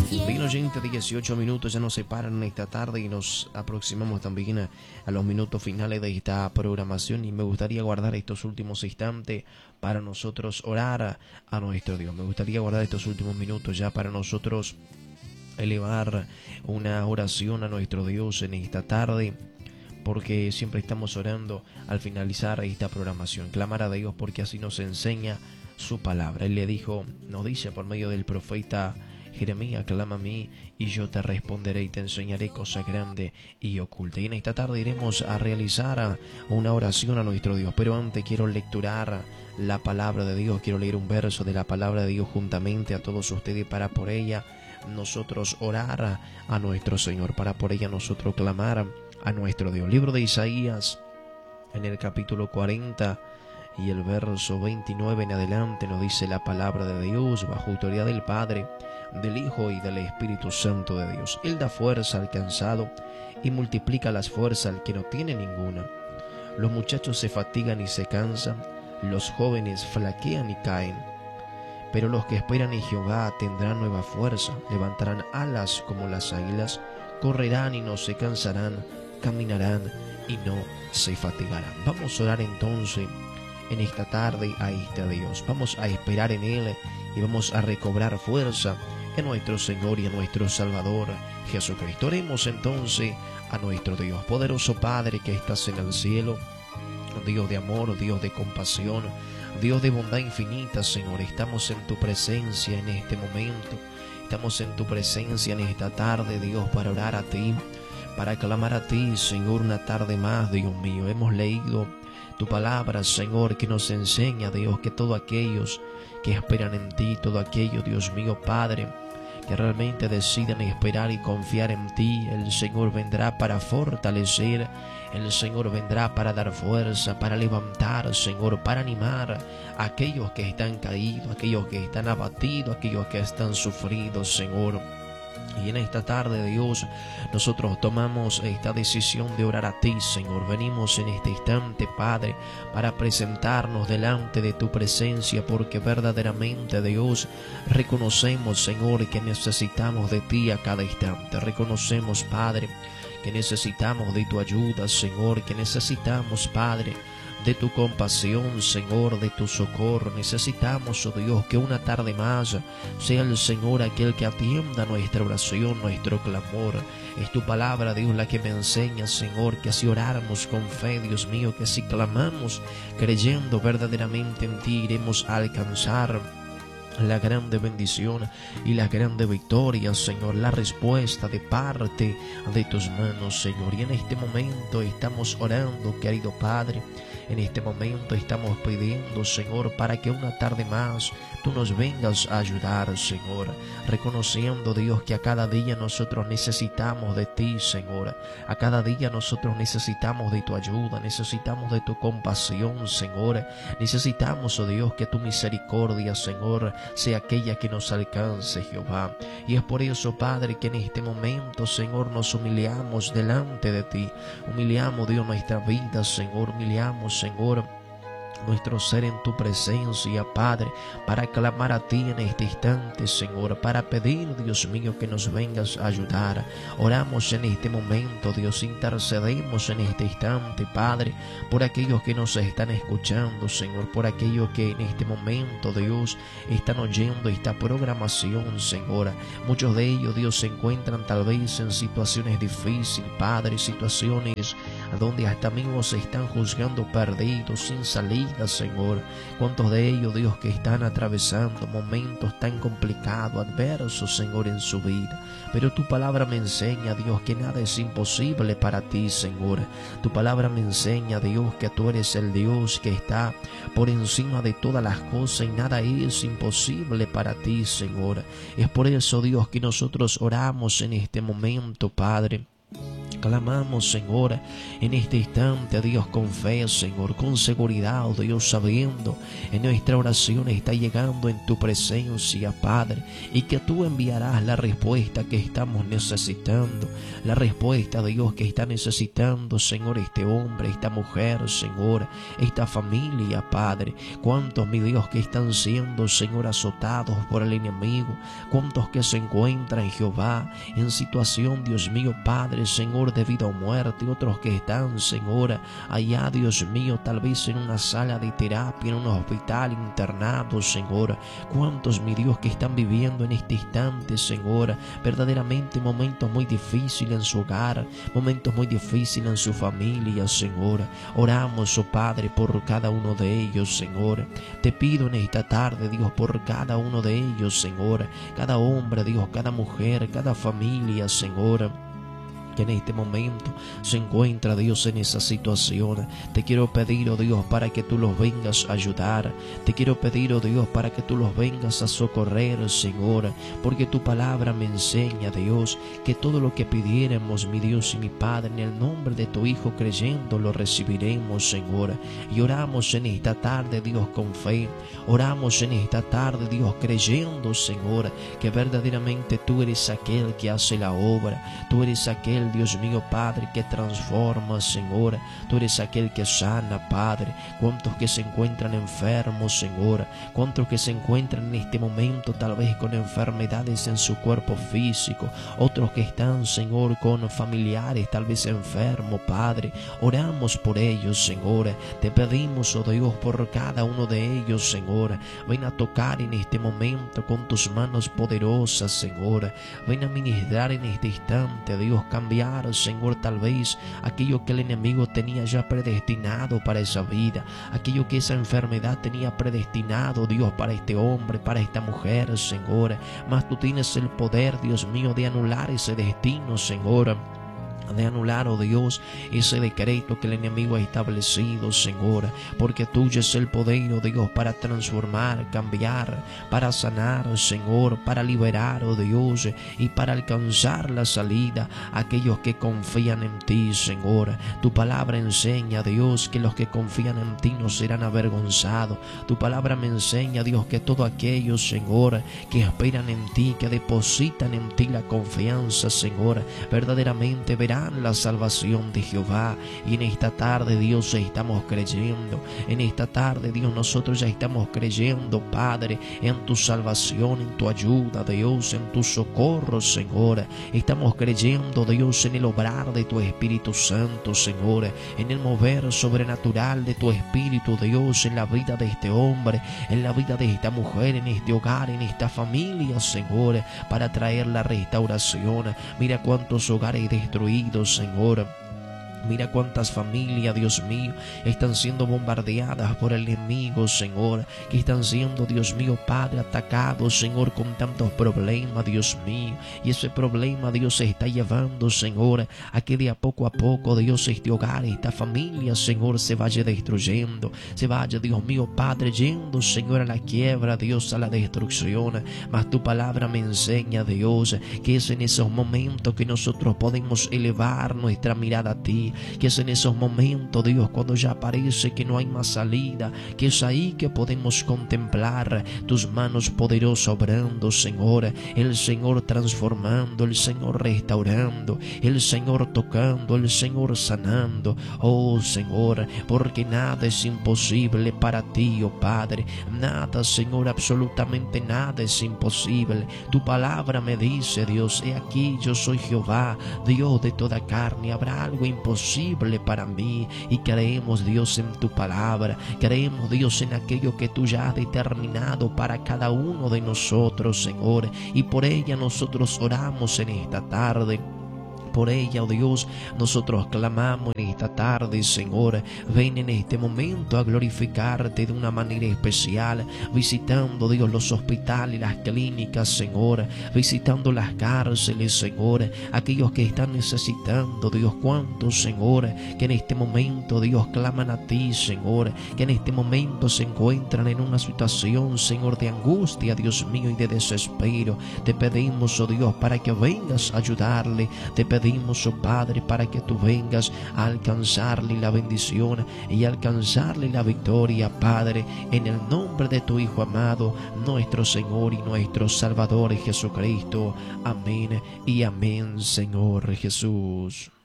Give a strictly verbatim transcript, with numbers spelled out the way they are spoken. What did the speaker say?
Bien, oyente, dieciocho minutos ya nos separan esta tarde y nos aproximamos también a, a los minutos finales de esta programación, y me gustaría guardar estos últimos instantes para nosotros orar a, a nuestro Dios. Me gustaría guardar estos últimos minutos ya para nosotros elevar una oración a nuestro Dios en esta tarde, porque siempre estamos orando al finalizar esta programación, clamar a Dios porque así nos enseña su palabra. Él le dijo, nos dice por medio del profeta Jeremías, clama a mí y yo te responderé y te enseñaré cosas grandes y ocultas. Y en esta tarde iremos a realizar una oración a nuestro Dios, pero antes quiero lecturar la palabra de Dios, quiero leer un verso de la palabra de Dios juntamente a todos ustedes para por ella nosotros orar a nuestro Señor, para por ella nosotros clamar a nuestro Dios. Libro de Isaías, en el capítulo cuarenta y el verso veintinueve en adelante, nos dice la palabra de Dios, bajo autoridad del Padre, del Hijo y del Espíritu Santo de Dios. Él da fuerza al cansado y multiplica las fuerzas al que no tiene ninguna. Los muchachos se fatigan y se cansan, los jóvenes flaquean y caen. Pero los que esperan en Jehová tendrán nueva fuerza, levantarán alas como las águilas, correrán y no se cansarán, caminarán y no se fatigarán. Vamos a orar entonces en esta tarde a este Dios. Vamos a esperar en Él y vamos a recobrar fuerza en nuestro Señor y en nuestro Salvador Jesucristo. Oremos entonces a nuestro Dios. Poderoso Padre que estás en el cielo, Dios de amor, Dios de compasión, Dios de bondad infinita, Señor, estamos en tu presencia en este momento. Estamos en tu presencia en esta tarde, Dios, para orar a ti, para clamar a ti, Señor, una tarde más, Dios mío. Hemos leído tu palabra, Señor, que nos enseña, Dios, que todos aquellos que esperan en ti, todo aquello, Dios mío, Padre, que realmente decidan esperar y confiar en ti, el Señor vendrá para fortalecer, el Señor vendrá para dar fuerza, para levantar, Señor, para animar a aquellos que están caídos, aquellos que están abatidos, aquellos que están sufridos, Señor. Y en esta tarde, Dios, nosotros tomamos esta decisión de orar a ti, Señor. Venimos en este instante, Padre, para presentarnos delante de tu presencia, porque verdaderamente, Dios, reconocemos, Señor, que necesitamos de ti a cada instante. Reconocemos, Padre, que necesitamos de tu ayuda, Señor, que necesitamos, Padre, de tu compasión, Señor, de tu socorro. Necesitamos, oh Dios, que una tarde más sea el Señor aquel que atienda nuestra oración, nuestro clamor. Es tu palabra, Dios, la que me enseña, Señor, que así oramos con fe, Dios mío, que si clamamos creyendo verdaderamente en ti, iremos a alcanzar la grande bendición y la grande victoria, Señor, la respuesta de parte de tus manos, Señor. Y en este momento estamos orando, querido Padre. En este momento estamos pidiendo, Señor, para que una tarde más tú nos vengas a ayudar, Señor, reconociendo, Dios, que a cada día nosotros necesitamos de ti, Señor. A cada día nosotros necesitamos de tu ayuda, necesitamos de tu compasión, Señor. Necesitamos, oh Dios, que tu misericordia, Señor, sea aquella que nos alcance, Jehová. Y es por eso, Padre, que en este momento, Señor, nos humillamos delante de ti. Humillamos, Dios, nuestra vida, Señor. Humillamos, Señor, nuestro ser en tu presencia, Padre, para clamar a ti en este instante, Señor, para pedir, Dios mío, que nos vengas a ayudar. Oramos en este momento, Dios, intercedemos en este instante, Padre, por aquellos que nos están escuchando, Señor, por aquellos que en este momento, Dios, están oyendo esta programación, Señor. Muchos de ellos, Dios, se encuentran tal vez en situaciones difíciles, Padre, situaciones donde hasta mismos se están juzgando perdidos, sin salida, Señor. Cuántos de ellos, Dios, que están atravesando momentos tan complicados, adversos, Señor, en su vida. Pero tu palabra me enseña, Dios, que nada es imposible para ti, Señor. Tu palabra me enseña, Dios, que tú eres el Dios que está por encima de todas las cosas y nada es imposible para ti, Señor. Es por eso, Dios, que nosotros oramos en este momento, Padre, clamamos, Señor, en este instante, Dios, con fe, Señor, con seguridad, Dios, sabiendo en nuestra oración está llegando en tu presencia, Padre, y que tú enviarás la respuesta que estamos necesitando, la respuesta, Dios, que está necesitando, Señor, este hombre, esta mujer, Señor, esta familia, Padre. Cuántos, mi Dios, que están siendo, Señor, azotados por el enemigo, cuántos que se encuentran, Jehová, en situación, Dios mío, Padre, Señor, de vida o muerte, otros que están, Señor, allá, Dios mío, tal vez en una sala de terapia, en un hospital internado, Señor. Cuántos, mi Dios, que están viviendo en este instante, Señor, verdaderamente momentos muy difíciles en su hogar, momentos muy difíciles en su familia, Señor. Oramos, oh Padre, por cada uno de ellos, Señor. Te pido en esta tarde, Dios, por cada uno de ellos, Señor, cada hombre, Dios, cada mujer, cada familia, Señor, que en este momento se encuentra, Dios, en esa situación. Te quiero pedir, oh Dios, para que tú los vengas a ayudar. Te quiero pedir, oh Dios, para que tú los vengas a socorrer, Señor, porque tu palabra me enseña, Dios, que todo lo que pidiéramos, mi Dios y mi Padre, en el nombre de tu Hijo creyendo, lo recibiremos, Señor. Y oramos en esta tarde, Dios, con fe. Oramos en esta tarde, Dios, creyendo, Señor, que verdaderamente tú eres aquel que hace la obra. Tú eres aquel, Dios mío, Padre, que transforma, Señor. Tú eres aquel que sana, Padre. Cuántos que se encuentran enfermos, Señor. Cuántos que se encuentran en este momento tal vez con enfermedades en su cuerpo físico. Otros que están, Señor, con familiares tal vez enfermos, Padre. Oramos por ellos, Señor. Te pedimos, oh Dios, por cada uno de ellos, Señor. Ven a tocar en este momento con tus manos poderosas, Señor. Ven a ministrar en este instante, Dios, cambiar, Señor, tal vez aquello que el enemigo tenía ya predestinado para esa vida, aquello que esa enfermedad tenía predestinado, Dios, para este hombre, para esta mujer, Señor. Mas tú tienes el poder, Dios mío, de anular ese destino, Señor, de anular, oh Dios, ese decreto que el enemigo ha establecido, Señor, porque tuyo es el poder, oh Dios, para transformar, cambiar, para sanar, Señor, para liberar, oh Dios, y para alcanzar la salida a aquellos que confían en ti, Señor. Tu palabra enseña, Dios, que los que confían en ti no serán avergonzados. Tu palabra me enseña, Dios, que todos aquellos, Señor, que esperan en ti, que depositan en ti la confianza, Señor, verdaderamente verán la salvación de Jehová. Y en esta tarde, Dios, estamos creyendo. En esta tarde, Dios, nosotros ya estamos creyendo, Padre, en tu salvación, en tu ayuda, Dios, en tu socorro, Señor. Estamos creyendo, Dios, en el obrar de tu Espíritu Santo, Señor, en el mover sobrenatural de tu Espíritu, Dios, en la vida de este hombre, en la vida de esta mujer, en este hogar, en esta familia, Señor, para traer la restauración. Mira cuántos hogares destruidos, Señor. Mira cuántas familias, Dios mío, están siendo bombardeadas por el enemigo, Señor, que están siendo, Dios mío, Padre, atacados, Señor, con tantos problemas, Dios mío. Y ese problema, Dios, se está llevando, Señor, a que de a poco a poco, Dios, este hogar, esta familia, Señor, se vaya destruyendo, se vaya, Dios mío, Padre, yendo, Señor, a la quiebra, Dios, a la destrucción. Mas tu palabra me enseña, Dios, que es en esos momentos que nosotros podemos elevar nuestra mirada a ti, que es en esos momentos, Dios, cuando ya parece que no hay más salida, que es ahí que podemos contemplar tus manos poderosas obrando, Señor, el Señor transformando, el Señor restaurando, el Señor tocando, el Señor sanando. Oh Señor, porque nada es imposible para ti, oh Padre, nada, Señor, absolutamente nada es imposible. Tu palabra me dice, Dios, he aquí yo soy Jehová, Dios de toda carne. Habrá algo imposible para mí, y creemos, Dios, en tu palabra. Creemos, Dios, en aquello que tú ya has determinado para cada uno de nosotros, Señor, y por ella nosotros oramos en esta tarde. Por ella, oh Dios, nosotros clamamos en esta tarde, Señor. Ven en este momento a glorificarte de una manera especial, visitando, Dios, los hospitales, las clínicas, Señor, visitando las cárceles, Señor, aquellos que están necesitando, Dios, cuántos, Señor, que en este momento, Dios, claman a ti, Señor, que en este momento se encuentran en una situación, Señor, de angustia, Dios mío, y de desespero. Te pedimos, oh Dios, para que vengas a ayudarle. Te pedimos, pedimos, oh Padre, para que tú vengas a alcanzarle la bendición y alcanzarle la victoria, Padre, en el nombre de tu Hijo amado, nuestro Señor y nuestro Salvador Jesucristo. Amén y amén, Señor Jesús.